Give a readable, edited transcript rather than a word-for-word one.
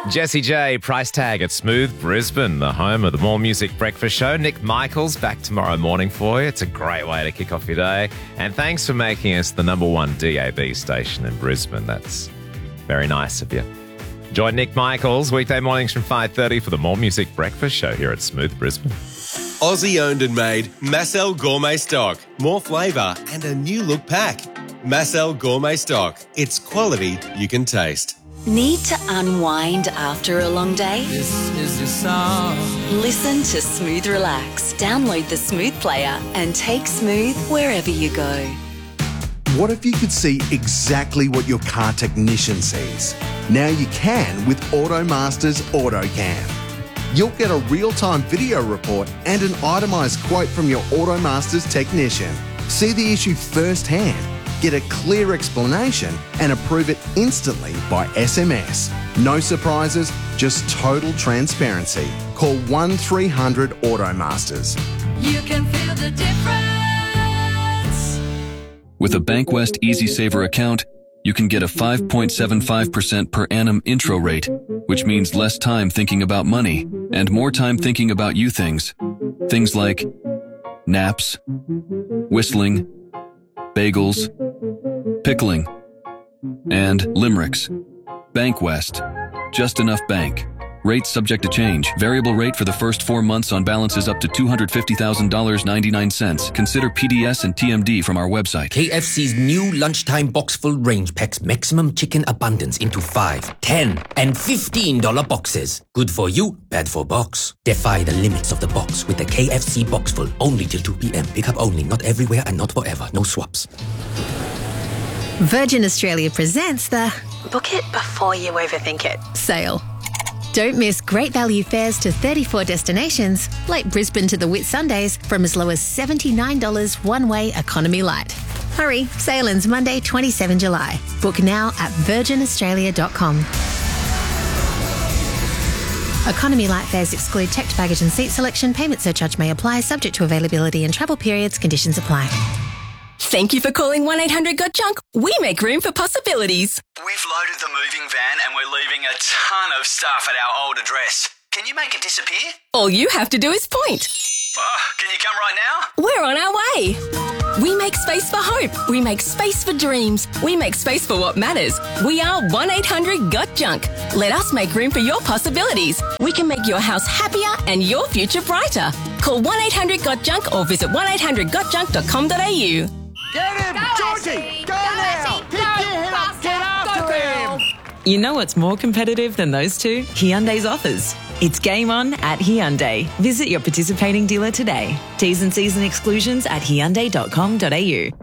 Jessie J, price tag at Smooth Brisbane, the home of the More Music Breakfast Show. Nick Michaels back tomorrow morning for you. It's a great way to kick off your day. And thanks for making us the number one DAB station in Brisbane. That's very nice of you. Join Nick Michaels weekday mornings from 5:30 for the More Music Breakfast Show here at Smooth Brisbane. Aussie owned and made Massel Gourmet Stock. More flavour and a new look pack. Massel Gourmet Stock. It's quality you can taste. Need to unwind after a long day? This is your song. Listen to Smooth Relax. Download the Smooth player and take Smooth wherever you go. What if you could see exactly what your car technician sees? Now you can with AutoMaster's AutoCam. You'll get a real-time video report and an itemised quote from your AutoMaster's technician. See the issue firsthand, get a clear explanation and approve it instantly by SMS. No surprises, just total transparency. Call 1300 AutoMasters. You can feel the difference. With a Bankwest Easy Saver account, you can get a 5.75% per annum intro rate, which means less time thinking about money and more time thinking about you things. Things like naps, whistling, bagels, pickling, and limericks. Bankwest. Just enough bank. Rates subject to change. Variable rate for the first 4 months on balances up to $250,000.99. Consider PDS and TMD from our website. KFC's new lunchtime box full range packs maximum chicken abundance into $5, $10, and $15 boxes. Good for you, bad for box. Defy the limits of the box with the KFC box full only till 2 p.m. Pickup only, not everywhere and not forever. No swaps. Virgin Australia presents the Book it before you overthink it sale. Don't miss great value fares to 34 destinations, like Brisbane to the Whitsundays, from as low as $79 one-way economy light. Hurry, sale ends Monday, 27 July. Book now at virginaustralia.com. Economy light fares exclude checked baggage and seat selection. Payment surcharge may apply, subject to availability and travel periods. Conditions apply. Thank you for calling 1-800-GOT-JUNK. We make room for possibilities. We've loaded the moving van and we're leaving a ton of stuff at our old address. Can you make it disappear? All you have to do is point. Can you come right now? We're on our way. We make space for hope. We make space for dreams. We make space for what matters. We are 1-800-GOT-JUNK. Let us make room for your possibilities. We can make your house happier and your future brighter. Call 1-800-GOT-JUNK or visit 1-800-GOTJUNK.com.au. Get him! Georgie! Go now! Pick your head up! Get after him! You know what's more competitive than those two? Hyundai's offers. It's game on at Hyundai. Visit your participating dealer today. T's and C's and exclusions at Hyundai.com.au.